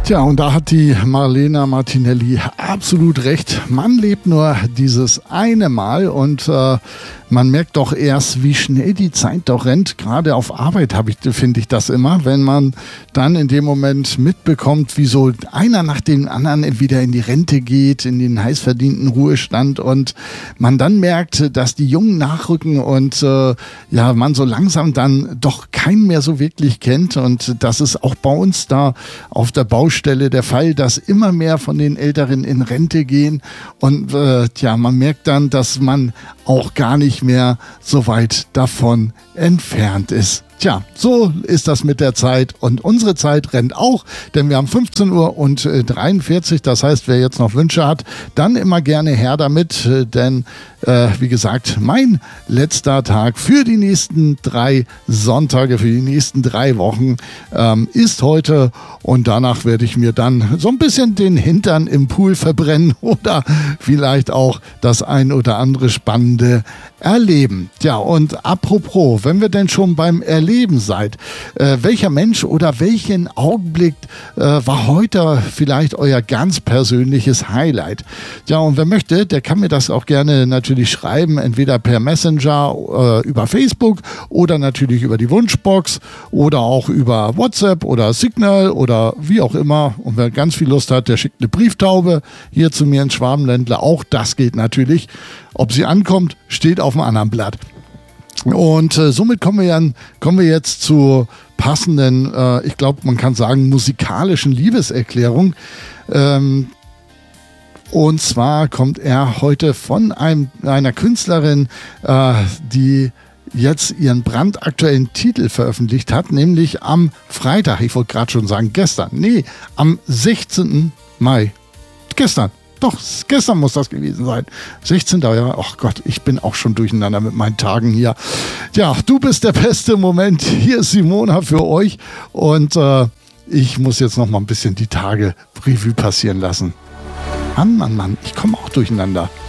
Tja, und da hat die Marlena Martinelli absolut recht. Man lebt nur dieses eine Mal und man merkt doch erst, wie schnell die Zeit doch rennt. Gerade auf Arbeit finde ich das immer, wenn man dann in dem Moment mitbekommt, wie so einer nach dem anderen wieder in die Rente geht, in den heißverdienten Ruhestand und man dann merkt, dass die Jungen nachrücken und man so langsam dann doch keinen mehr so wirklich kennt. Und das ist auch bei uns da auf der Baustelle der Fall, dass immer mehr von den Älteren in Rente gehen und man merkt dann, dass man auch gar nicht mehr so weit davon entfernt ist. Tja, so ist das mit der Zeit und unsere Zeit rennt auch, denn wir haben 15 Uhr und 43, das heißt, wer jetzt noch Wünsche hat, dann immer gerne her damit, denn wie gesagt, mein letzter Tag für die nächsten 3 Sonntage, für die nächsten 3 Wochen ist heute und danach werde ich mir dann so ein bisschen den Hintern im Pool verbrennen oder vielleicht auch das ein oder andere Spannende erleben. Ja, und apropos, wenn wir denn schon beim Erleben seid, welcher Mensch oder welchen Augenblick war heute vielleicht euer ganz persönliches Highlight? Ja, und wer möchte, der kann mir das auch gerne natürlich schreiben, entweder per Messenger, über Facebook oder natürlich über die Wunschbox oder auch über WhatsApp oder Signal oder wie auch immer. Und wer ganz viel Lust hat, der schickt eine Brieftaube hier zu mir in Schwabenländler. Auch das geht natürlich. Ob sie ankommt, steht auf dem anderen Blatt. Und somit kommen wir jetzt zu passenden, ich glaube, man kann sagen, musikalischen Liebeserklärung. Und zwar kommt er heute von einer Künstlerin, die jetzt ihren brandaktuellen Titel veröffentlicht hat, nämlich am Freitag, ich wollte gerade schon sagen am 16. Mai. Gestern. Doch, gestern muss das gewesen sein. 16. Ja, ach Gott, ich bin auch schon durcheinander mit meinen Tagen hier. Ja, du bist der beste Moment. Hier ist Simona für euch und ich muss jetzt noch mal ein bisschen die Tage Revue passieren lassen. Mann, ich komme auch durcheinander.